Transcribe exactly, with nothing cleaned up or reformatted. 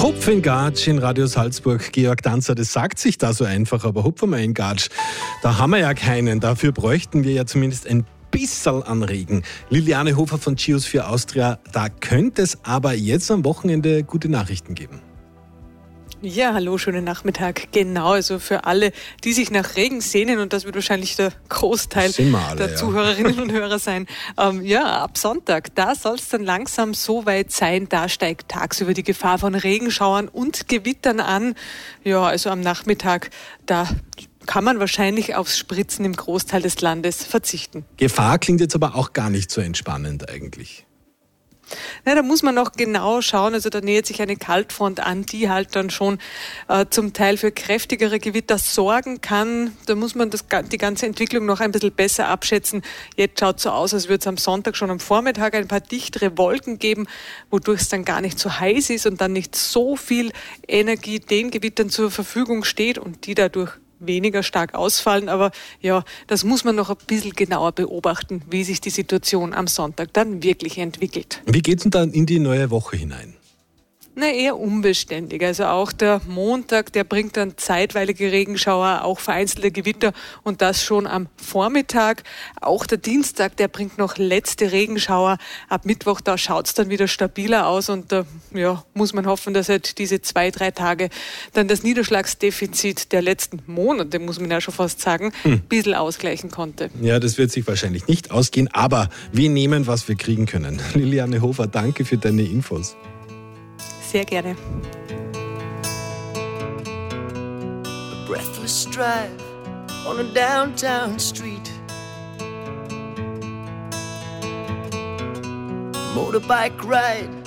Hupf in Gatsch in Radio Salzburg. Georg Danzer, das sagt sich da so einfach, aber Hupf mal in Gatsch, da haben wir ja keinen. Dafür bräuchten wir ja zumindest ein bisschen an Regen. Liliane Hofer von Geosphere Austria, da könnte es aber jetzt am Wochenende gute Nachrichten geben. Ja, hallo, schönen Nachmittag. Genau, also für alle, die sich nach Regen sehnen, und das wird wahrscheinlich der Großteil alle, der ja. Zuhörerinnen und Hörer sein. Ähm, ja, ab Sonntag, da soll es dann langsam so weit sein, da steigt tagsüber die Gefahr von Regenschauern und Gewittern an. Ja, also am Nachmittag, da kann man wahrscheinlich aufs Spritzen im Großteil des Landes verzichten. Gefahr klingt jetzt aber auch gar nicht so entspannend eigentlich. Na, da muss man noch genau schauen, also da nähert sich eine Kaltfront an, die halt dann schon äh, zum Teil für kräftigere Gewitter sorgen kann. Da muss man das, die ganze Entwicklung noch ein bisschen besser abschätzen. Jetzt schaut es so aus, als würde es am Sonntag schon am Vormittag ein paar dichtere Wolken geben, wodurch es dann gar nicht so heiß ist und dann nicht so viel Energie den Gewittern zur Verfügung steht und die dadurch weniger stark ausfallen, aber ja, das muss man noch ein bisschen genauer beobachten, wie sich die Situation am Sonntag dann wirklich entwickelt. Wie geht's denn dann in die neue Woche hinein? Na, eher unbeständig. Also auch der Montag, der bringt dann zeitweilige Regenschauer, auch vereinzelte Gewitter und das schon am Vormittag. Auch der Dienstag, der bringt noch letzte Regenschauer. Ab Mittwoch, da schaut's dann wieder stabiler aus und da ja, muss man hoffen, dass halt diese zwei, drei Tage dann das Niederschlagsdefizit der letzten Monate, muss man ja schon fast sagen, hm. ein bisschen ausgleichen konnte. Ja, das wird sich wahrscheinlich nicht ausgehen, aber wir nehmen, was wir kriegen können. Liliane Hofer, danke für deine Infos. Sehr gerne. A breathless drive on a downtown street. Motorbike ride